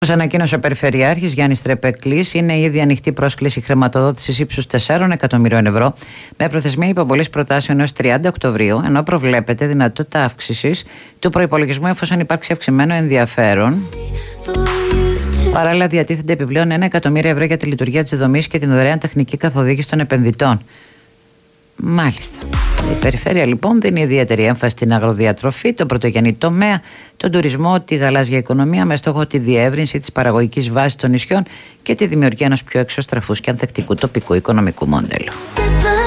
Όπως ανακοίνωσε ο Περιφερειάρχης Γιάννης Τρεπεκλής, είναι ήδη ανοιχτή πρόσκληση χρηματοδότησης ύψους 4 εκατομμυρίων ευρώ με προθεσμία υποβολής προτάσεων έως 30 Οκτωβρίου, ενώ προβλέπεται δυνατότητα αύξησης του προϋπολογισμού εφόσον υπάρξει αυξημένο ενδιαφέρον. Παράλληλα, διατίθενται επιπλέον 1 εκατομμύριο ευρώ για τη λειτουργία της δομής και την δωρεάν τεχνική καθοδήγηση των επενδυτών. Μάλιστα. Η Περιφέρεια λοιπόν δίνει ιδιαίτερη έμφαση στην αγροδιατροφή, τον πρωτογενή τομέα, τον τουρισμό, τη γαλάζια οικονομία με στόχο τη διεύρυνση της παραγωγικής βάσης των νησιών και τη δημιουργία ενός πιο εξωστρεφούς και ανθεκτικού τοπικού οικονομικού μοντέλου.